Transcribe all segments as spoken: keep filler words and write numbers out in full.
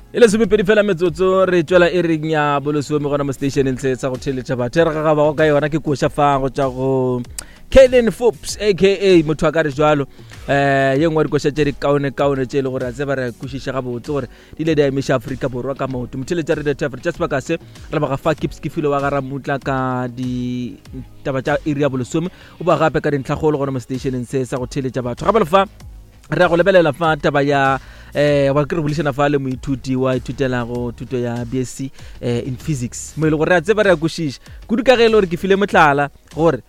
Ele se pedi fela metsotso re tswela e reng ya boloso me gona mo station ntse tsa go theletša batho re ga ba go ka yona ke koša fango tša go Kellen Forbes aka motho a ka re jwalo eh ye ngwa di koša tše di kaone kaone tše le gore a tseba re kušiša ga botse gore di le di emisha Afrika borwa ka maoto motheletša re de Africa just ba ka se re ba ga fa kips ke filo wa ga ramutla ka di taba tša area boloso o ba gape ka dintlhagolo gona mo station ntse sa go theletša batho ga ba le fa re go lebelela fa taba ya eh wa ke revolution fa le moithuti wa ithutela go thuto ya B S c eh, in physics mo ile gore a tseba re a kušiša kudu ka ge le gore ke file motlala gore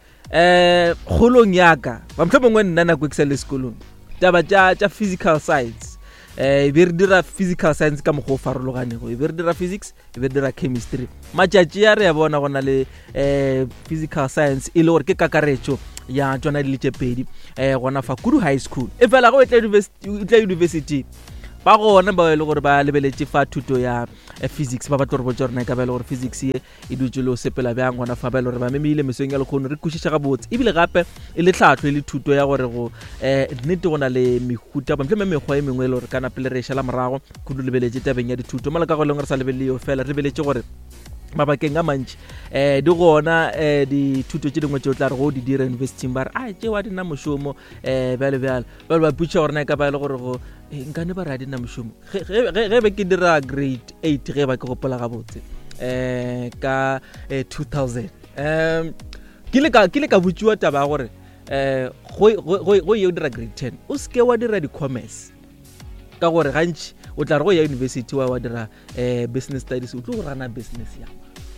eh kgolong yaka ba mhlomongwe nna na go excel sekolong taba tša tša physical science eh be re dira physical science ka mogo farologane go be re dira physics be re dira chemistry matšatši ya re ya bona gona le eh physical science ile gore ke kakaretšo ya tsona di le pedi eh gona fa kudu high school e fela go etla university etla university ba gona ba ile gore ba lebeletse fa thuto ya eh, physics ba ba tlo re botsa rena ka ba ile gore physics ye e dutse lo sepela bjang gona fa ba ile gore ba memile mesong ya lekgono re kušiša ga botse ebile gape e le tlhatlho le thuto ya gore go eh nnete gona le mehuta ba mhlome mekgwa e mengwe ile gore kana pele re šala morago kudu lebeletse tabeng ya dithuto malaka go leng re sa lebelele yo fela re beletse gore mabakeng a mantši eh di gona eh dithuto tše dingwe tšeo tla re go di dira university ba re a tše wa dina mošomo eh bjale bjale ba ba putša gore na ka ba ile gore go nkane ba ra dina mošomo ge be ke dira grade eight ge ba ke gopola ga botse eh ka two thousand um ke le ka ke le ka butšiwa taba gore eh go go go yo dira grade ten o ske wa dira di commerce ka gore gantši o tla re go ya university wa wa dira eh business studies o tlo go rana business ya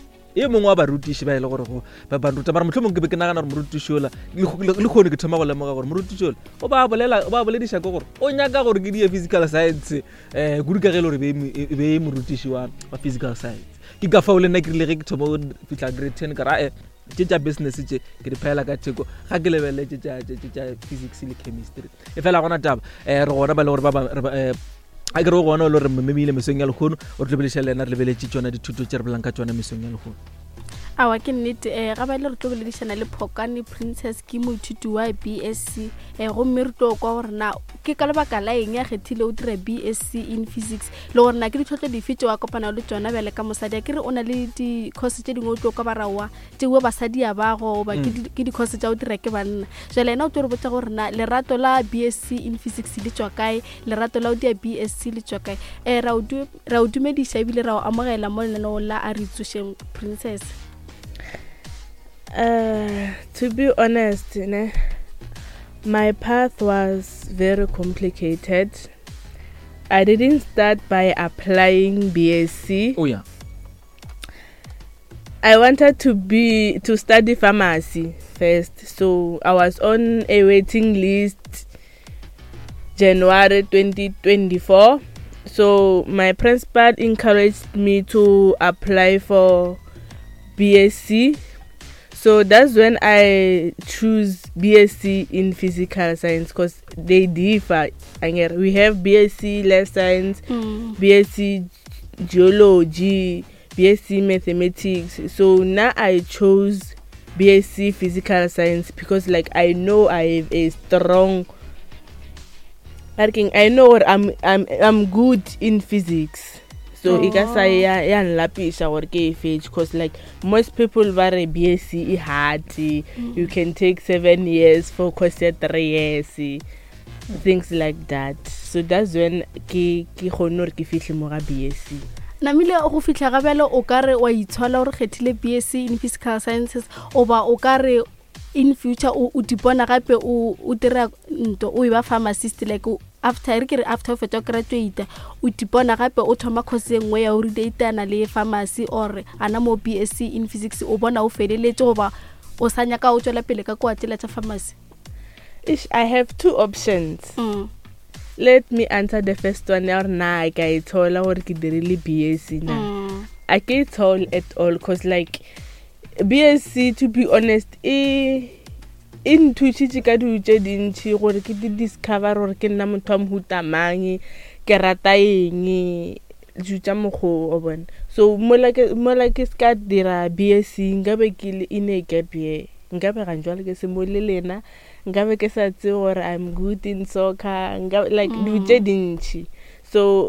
e mongwe wa barutiši ba ile gore go ba ba ruta mara mohlomong ke be ke nagana gore morutišola le khone ke thoma go lemoga gore morutišola o ba bolela o ba bolediša go gore o nyaka gore ke di physical science eh go dika ge le gore be be morutiši wa physical science ke ka fa o le nna ke le ge ke thoma go fitla grade ten ka ra eh tša business tše ke di phela ka theko ga ke lebele tša tša physics le chemistry e fela gona taba eh re gona ba le gore ba eh a ke re gona lo re memile mesong ya lekgono o re lebeletse lena re lebeletse tsona dithuto tše re belang ka tsona mesong ya lekgono awa ke nnete eh ga ba le re tlo boledišana le Phokane Princess ke moithuti wa B S c eh go mme re tlo kwa gore na ke ka lebaka la eng ya kgethile o dira B S c in physics le gore na ke ditlhotlho di fitse wa kopana le tsona bjale ka mosadi ke re o na le di course tše dingwe o tlo ka barawa tše we basadi ya bago ba ke di course tša o dira ke banna jale ena o tlo re botsa gore na lerato la B S c in physics le tswa kae lerato la o dia B S c le tswa kae eh ra o du ra o dumediša ebile ra o amogela mo lenaneo la Aritsusheng Princess. Uh, to be honest, ne, my path was very complicated. I didn't start by applying B S c. Oh yeah. I wanted to be to study pharmacy first, so I was on a waiting list January twenty twenty-four. So my principal encouraged me to apply for B S c. So that's when I choose B S c in physical science because they differ. We have B S c life science, mm. B S c geology, B S c mathematics. So now I chose B S c physical science because like I know I have a strong working. I know I'm I'm I'm good in physics. So oh. Ika sa ya ya nlapisha gore ke fetch because like most people bare B S c is hard. Mm. You can take seven years for course three years. Mm. Things like that. So that's when ke ke honor ke fihle mo ga B S c. Na mile go fitla ga bele o ka re wa itshola gore khethile B S c in physical sciences o ba o ka re in future o dipona gape o o dira nto o iba pharmacist like after re ke after fetwa graduate o dipona gape o thoma course engwe ya o data na le pharmacy or ana mo B S c in physics o bona o feleletse go ba o sanya ka o tswela pele ka kwa tlela tsa pharmacy. Ish, I have two options. Mm. Let me answer the first one. Or na ka ithola gore ke dirile B S c na. Mm. I can't tell at all cause like B S c to be honest e in thušitše ka dutše dintši gore ke di discover gore ke nna motho wa mohuta mang ke rata eng jutša mokgo o bona so mola ke mola ke ska dira B S c nkabe ke le in a gap year nkabe ga njwale ke se mo le lena nkabe ke sa tse gore I'm good in soccer nkabe like dutše dintši so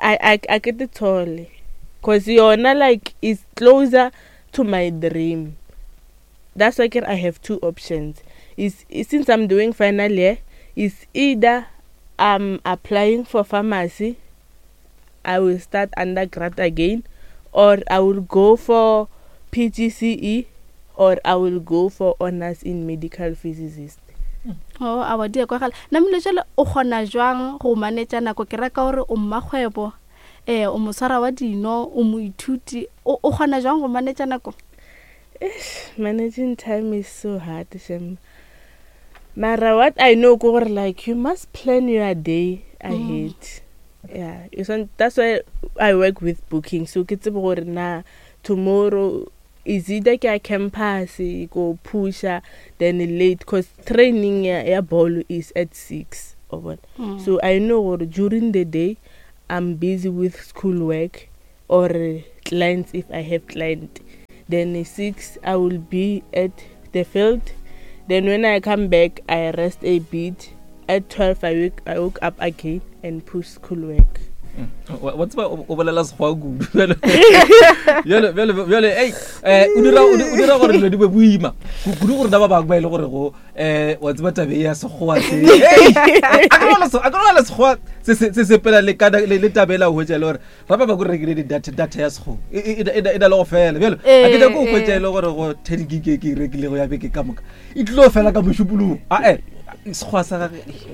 I I I get it totally, cause yona like is closer to my dream. That's why I have two options. Is since I'm doing final year, is either I'm applying for pharmacy, I will start undergrad again, or I will go for P G C E, or I will go for honors in medical physicist. Oh, awa dia kwa gala na mole jalo o gona jwang go manage nako ke raka gore o mmagwebo eh o mosara wa dino o moithuti o gona jwang go manage nako? Managing time is so hard, Shem. Mara, what I know, go like you must plan your day ahead. Mm. Yeah, you that's why I work with booking. So it's about na tomorrow is either a campus go pusher then late because training ya, ya ball is at six or what. Mm. So I know during the day I'm busy with schoolwork or clients if I have client. Then at six I will be at the field. Then when I come back I rest a bit. At twelve I wake I woke up again and push schoolwork. What's about obolela sgwa go bele bele bele bele eh eh udira udira gore le dibe buima kudu gore ba ba ba ile gore go eh what's about be ya sgwa se eh akona so akona le sgwa se se se pela le kada le tabela ho tshela gore ba ba ba go rekile di data data ya sgwa e e da lo fela bele akita go go tshela gore go ten gig ke rekile go ya beke ka moka e tlo fela ka moshupulu a eh sgwa sa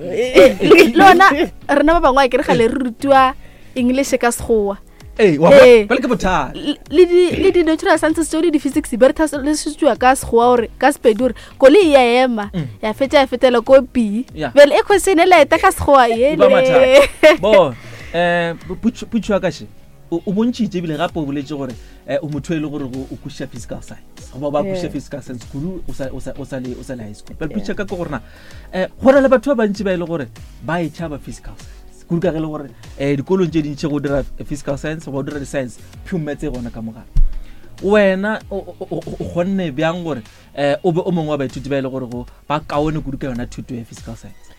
lona rena ba bangwa ke re gale rutwa English ka sgwa eh wa ba ke botha le di le di natural sciences story di physics berta le setswa ka sgwa ore ka spedure ko le ya ema ya feta ya fetela ko B well e question le eta ka sgwa ye le bo eh putshwa ka she o bontshitse bile gape o boletse gore eh o motho e le gore o kusha physical science go ba kusha physical science kudu o sa o sa o sa le o sa le high school but putshwa ka go rena eh gore le batho ba bantsi ba ile gore ba e tshaba physical science kudu ka gele gore eh dikolong tse dintse go dira physical science go dira science phumetse gona ka moga wena o gonne byang gore eh o be o mongwe wa baithuti ba ile gore go ba kaone kudu ka yona thuto ya physical science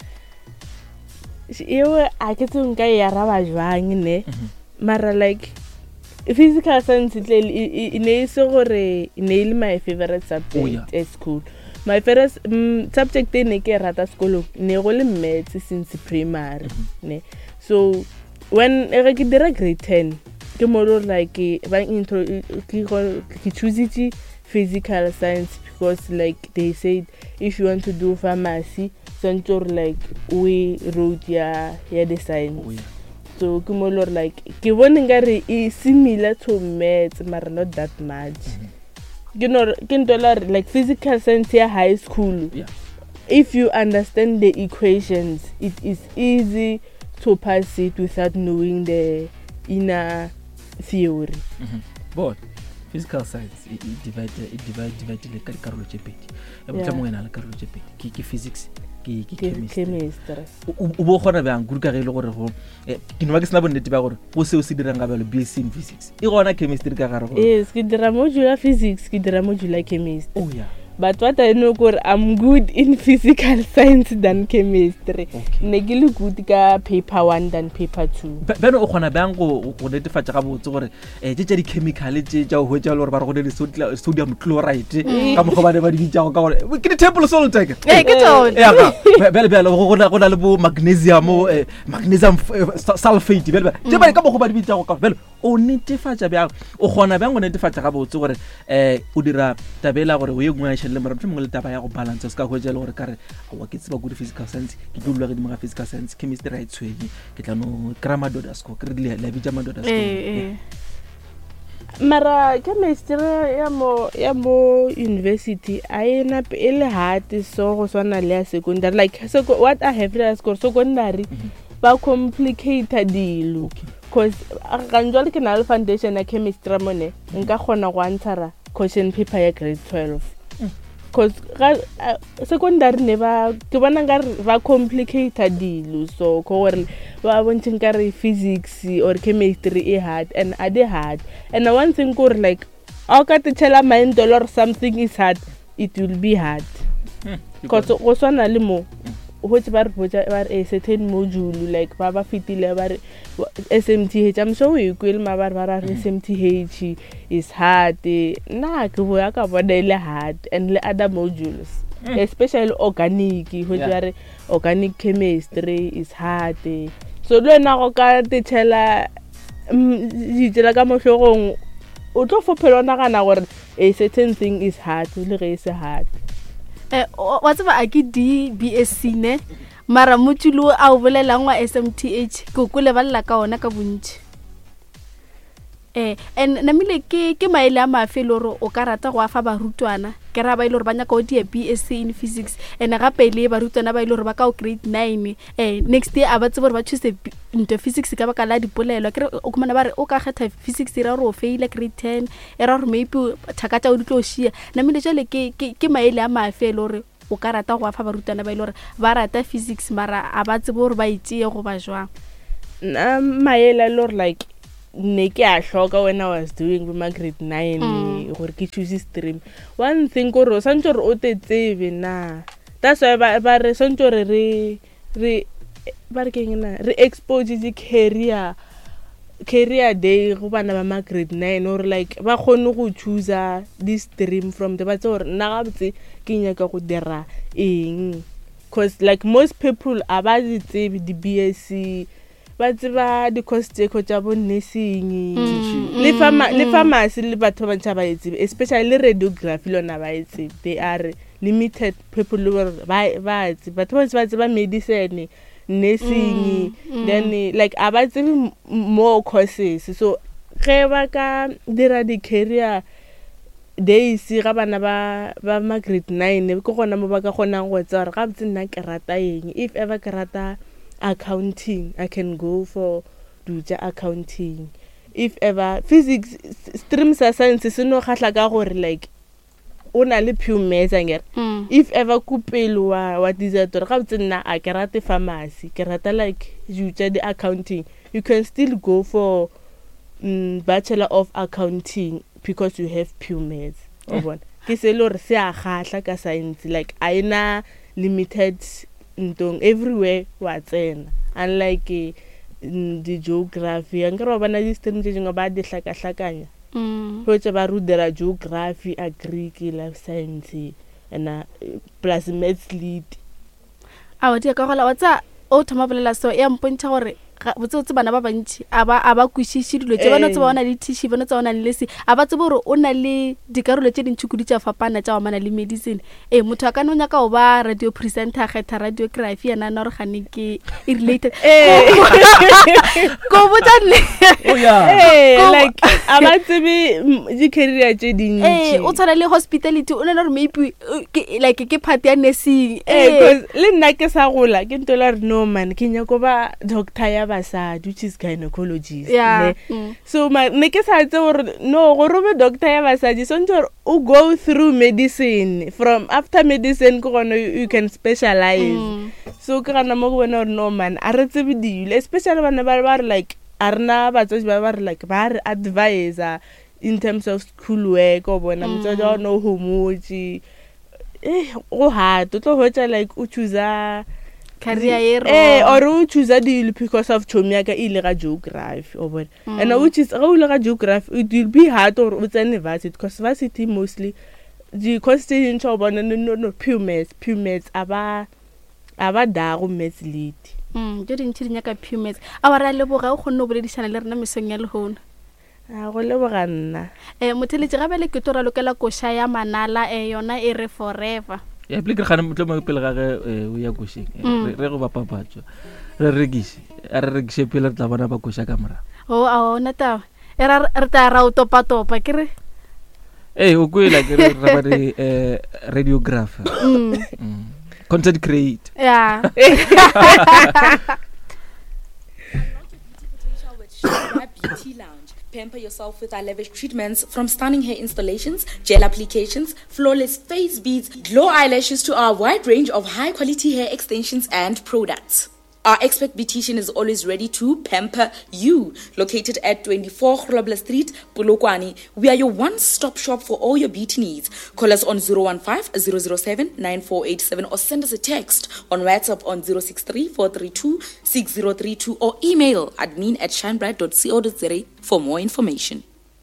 ewe a ke tsong ka ya raba jwang ne mara like physical science it is gore ne my favorite subject oh, yeah. at school. My favorite um, subject ne ke rata sekolo ne go le maths since primary mm-hmm. ne so when I get the grade ten ke mo like ba intro ke choose it physical science because like they said if you want to do pharmacy so like we wrote ya ya the science oh, yeah. So ke mo like ke bone ngare e similar to maths but not that much mm-hmm. You know, like physical science here high school. Yeah. If you understand the equations, it is easy to pass it without knowing the inner theory. Mm-hmm. But physical science it, it divide it divide divide le ka karolo tse pedi. E botsa mo ena le karolo tse pedi. Ke physics ke ke chemistry. O bo gona ba nguru ka re le gore go ke no ba ke sna bonnete ba gore go se o se dirang ga ba le B S c in physics. E gona chemistry ka gare go. Yes, ke dira module physics, ke dira module chemistry. Oh yeah. But what I know gore I'm good in physical science than chemistry. Ne ke le good ka paper one than paper two. Beno o gona bang go go netefatsa ga botse gore eh tse di chemical tse tsa ho tsa lore ba re go le sodium chloride ka mo go ba ne ba di bitsa go ka gore ke di table salt ke. Eh ke tsone. Ya ga bele bele go go na le bo magnesium magnesium sulfate bele bele tse ba ka mo go ba di bitsa go ka bele o netefatsa bang o gona bang go netefatsa ga botse gore eh o dira tabela gore o ye ngwa le mara mongwe le taba ya go balance se ka go jela gore kare wa ke tseba go di physical science ke tlo lwa ke di mga physical science chemistry right tshwenye ke tla no grammar dot score ke re le bitsa ma dot score eh mara chemistry ya mo ya mo university a ena ele hard so go swana le ya secondary like so what I have realized score secondary ba complicate dilo cause ga njwale ke na le foundation ya chemistry mone nka gona go answera question paper ya grade twelve cause uh, secondary never ke bona nga va complicated dilo so ko re ba bontse ka re physics or chemistry e hard and are they hard and one thing ko like o ka te tshela mind or something is hard it will be hard cause go swana le mo hotse ba re botsa ba re a certain module like ba ba fitile ba re S M T H. I'm sure we kwele ma ba re ba re S M T H is hard na ke boya ka bona ile hard and le other modules mm. especially organic hotse ba re organic chemistry is hard so le na go ka tshela di tsela ka mohlogong o tlo fophelona kana gore a certain thing is hard le ge se hard eh wa tsaba a ke di B S C ne mara mothulo a o bolelang wa S M T H go kole ba lla ka ona ka bontsi eh and namile ke ke maele a mafelo ro o ka rata go afa barutwana ke ra ba ile re banya ka o di B S C in physics and gape ile barutwana ba ile re ba ka o grade nine eh next year a ba tsebo re ba choose into physics ka baka la dipolelo ke o komana ba re o ka kgetha physics ra re o fail grade ten era re maybe thakatsa o ditlo shia namile jale ke ke maele a mafelo re o ka rata go afa barutwana ba ile re ba rata physics mara a ba tsebo re ba itse go ba jwa na maele lo like ne ke a hloka when I was doing my grade nine gore ke choose stream one thing go ro santse re o tetsebe na that's why ba ba re santse re re re ba re keng na re expose the career career day go bana ba ma grade nine or like ba khone go choose this stream from the ba tse gore nna ga botse ke nyaka go dira eng cause like most people aba di tsebe di B S C ba tseba di course tse go tsa bo nursing le pharma le pharmacy le batho ba ntse ba itse especially radiography lona ba itse they are limited people ba ba itse batho ba tseba tseba medicine nursing then like aba tsebe more courses so ge ba ka dira di career days ga bana ba ba ma grade nine ke gona mo ba ka gonang go tsa re ga botse nna ke rata eng if ever ke rata accounting I can go for duja accounting if ever physics stream sa science se no khatla ka gore like ona le pure maths ngere mm. if ever kupelo wa wa disator ga botsenna a ke rate pharmacy ke rata like duja the accounting you can still go for mm, bachelor of accounting because you have pure maths o bona ke se lo re se a khatla ka science like aina limited ntong everywhere wa tsena unlike uh, the geography ngero bana di stream tse ngwa ba di hlaka hlakanya mm ho tse ba rudela geography agric life science and uh, plus maths lead a wa di ka gola wa tsa o thoma bolela so e mpontsha gore botsotse bana ba bantsi aba aba kwishishi dilo tse bana tse ba ona le tishi bana tse ona le se aba tse boro o na le dikarolo tse dintsi kudi tsa fapana tsa mana le medicine eh motho a ka no nyaka o ba radio presenter kgetha radiography yana na re gane ke related eh go botsa oh yeah eh like aba tsebe di career tse dintsi eh o tsara le hospitality o na re maybe like ke part ya nursing eh because le nna ke sa gola ke ntola re no man ke nyako ba doctor ya basadi which is gynecologist yeah. ne mm. so ma ne ke sa tse gore no go robe doctor ya basadi so ntse o go through medicine from after medicine go gona you can specialize mm. so ke gana mo go bona no man a re tsebe dile especially bana ba ba like arna ba tso ba ba like ba re advisor in terms of school work o bona motso ja no homoji eh o ha to tlo hotsa like o choose career eh or o choose a deal because of chomiaka ile ga geography o bona mm. and which is go ile ga geography it will be hard or o tsene university because varsity mostly the question cho bona no no pure maths pure maths aba aba da go maths lead mm je dintsi dinya ka pure maths a wa ra le boga o khonne o boledisana le rena mesong ya le hona a go le boga nna eh motheletsi ga bele ke tora lokela ko sha ya manala e yona e re forever ya ple ke gana motlo mo pele ga ge o ya kusheng re go ba papatswa re rekishi a re rekishe pele re tla bona ba kusha kamera o a ona ta era re ta ra utopa topa ke re eh o kuela ke re ba re radiographer content create yeah Beauty Lounge. Pamper yourself with our lavish treatments from stunning hair installations, gel applications, flawless face beads, glow eyelashes to our wide range of high quality hair extensions and products. Our expert beautician is always ready to pamper you. Located at twenty-four Grobler Street, Polokwane, we are your one-stop shop for all your beauty needs. Call us on zero one five, zero zero seven, nine four eight seven or send us a text on WhatsApp on zero six three, four three two, six zero three two or email admin at shinebright dot co dot za for more information.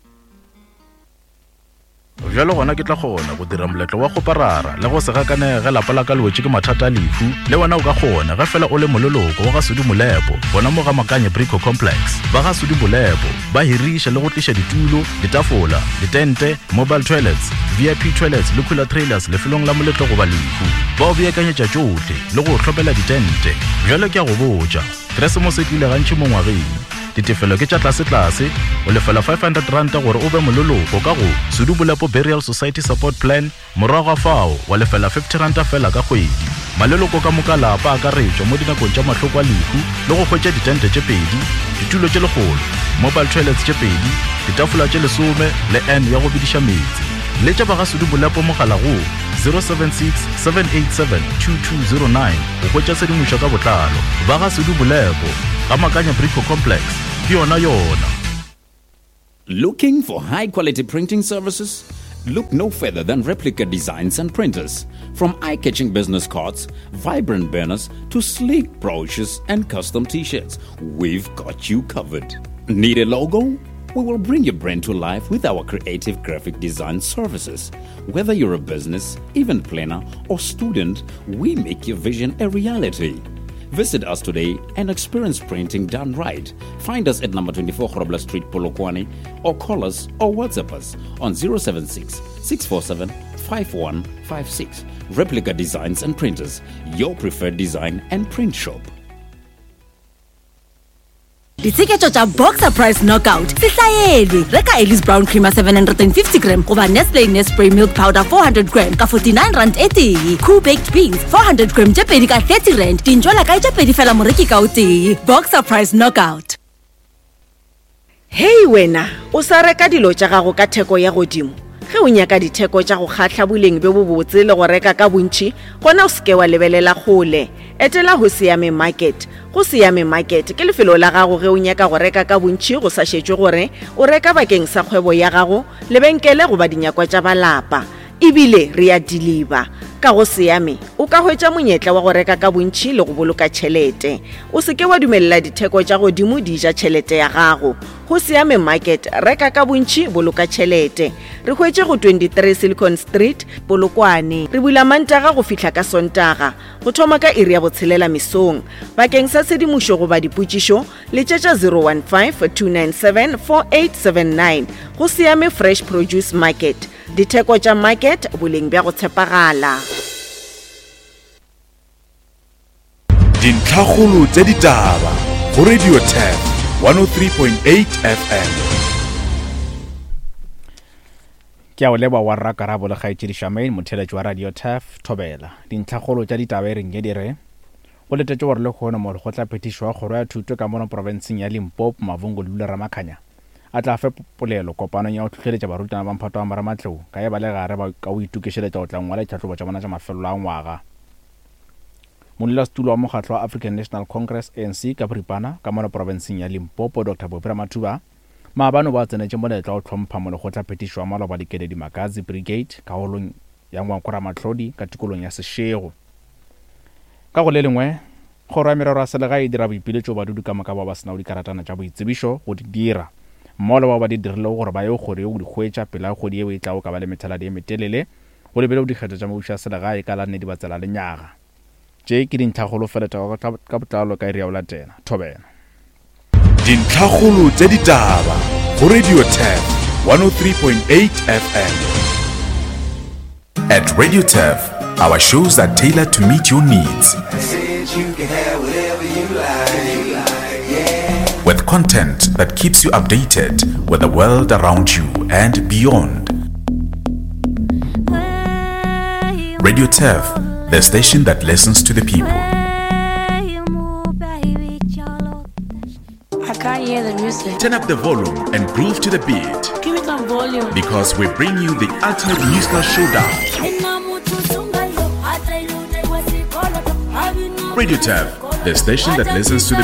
Jalo gona ke tla gona go dira moletlo wa go parara le go se gakanega lapa la ka lwetse ke mathata lefu le wena o ka gona ga fela o le mololoko wa ga Sudi Molepo bona mo ga Makanya Brico Complex ba ga Sudi Molepo ba hirisha le go tlisha ditulo ditafola ditente mobile toilets V I P toilets le cooler trailers le felong la moletlo go ba lefu ba o beakanyetsa tsotlhe le go tlhopela ditente jalo ke a go botsa Christmas e tlile gantši mo ngwageng ditefelo ke tša tlase tlase o lefela five hundred rand gore o be mololoko ka go Sudi Molepo Burial Society Support Plan morago fao wa lefela fifty rand fela ka kgwedi maleloko ka moka lapa a ka retšwa mo dinakong tša mahloko a lefu le go hwetša ditente tše pedi ditulo tše legolo mobile toilets tše pedi ditafola tše lesome le n ya go bediša metsi le tša ba ga Sudi Molepo mogala go zero seven six, seven eight seven, two two zero nine go hwetša sedimoša ka botlalo ba ga Sudi Molepo ga Makanya Brico Complex ke yona yona. Looking for high-quality printing services? Look no further than Replica Designs and Printers. From eye-catching business cards, vibrant banners, to sleek brochures and custom t-shirts, we've got you covered. Need a logo? We will bring your brand to life with our creative graphic design services. Whether you're a business, event planner, or student, we make your vision a reality. Visit us today and experience printing done right. Find us at number twenty-four Grobler Street, Polokwane, or call us or WhatsApp us on zero seven six, six four seven, five one five six. Replica Designs and Printers, your preferred design and print shop. Ditseketo tša Boxer Price Knockout sihlaelwe reka Ellis Brown Creamer seven hundred fifty gram goba Nestle Nespray Milk Powder four hundred gram ka forty-nine rand e tee Cool Baked Beans four hundred gram tše pedi ka thirty rand dintšola ka tše pedi fela moreki ka o tee Boxer Price Knockout. Hey wena o sa reka dilo tša gago ka theko ya godimo ge o nyaka ditheko tša go kgatla boleng be bo botse le go reka ka bontši gona o seke wa lebelela gole etela ho Siame Market go Siame Market ke lefelo la gago ge o nyaka go reka ka bontši go sa šetšwe gore o reka bakeng sa kgwebo ya gago lebenkele goba dinyakwa tša balapa ebile re a deliver ka go Siame o ka hwetša monyetla wa go reka ka bontši le go boloka tšhelete o seke wa dumelela ditheko tša godimo di ja tšhelete ya gago go Siame Market reka ka bontši boloka tšhelete re hwetše go twenty-three Silicon Street Polokwane re bula Mantaga go fihla ka Sontaga go thoma ka iri ya botshelela mesong bakeng sa sedimošo goba dipotšišo letšetša zero one five, two nine seven, four eight seven nine go Siame Fresh Produce Market ditheko tša market boleng bja go tshepagala. Dintlhakgolo tše ditaba go Radio T A F one oh three point eight F M. Ke a o leba wa rakarabo le kgaetšedi Shamaine motheletši wa Radio T A F Thobela dintlhakgolo tša ditaba e reng ye dire go letetše gore le kgone mo go tla phetišwa kgoro ya thuto ka mono provinseng ya Limpopo Mavungo Lula Ramakanya a tla fe polelo kopano ya go tlhotlheletša barutwana ba mphato wa Maramatlou ka e ba le gare ba ka o itukešeletša go tla ngwala ditlhahlobo tša bona tša mafelelo a ngwaga modulasetulo wa mokgatlo wa African National Congress A N C ka boripana ka mono provinseng ya Limpopo Doctor Bopira Mathuba maabano ba tsenetše moletlo wa go tlhompha mo le go tla phetišwa wa maloba dikeledi Makazi Brigade ka holong ya ngwankora Matlodi ka tikolong ya Seshego ka go le lengwe kgoro ya merero ya selegae e dira boipiletšo badudu ka moka ba ba senao dikaratana tša boitsebišo go di dira mmolo ba ba di dirile gore ba ye gore yo go di hwetša pela kgodi eo e tlago ka ba le methaladi e metelele go lebele go dikgetho tša mabusha selegae ka la nne di batsela le nyaga tše ke dintlhakgolo feletago ka botlalo ka iri ya o latela Thobela Dintlhakgolo tše ditaba go Radio T A F one oh three point eight F M. At Radio T A F, our shows are tailored to meet your needs. With content that keeps you updated with the world around you and beyond. Radio T A F, the station that listens to the people. I can't hear the music. Turn up the volume and groove to the beat. Give me some volume. Because we bring you the ultimate musical showdown. Radio T A F, the station that listens to the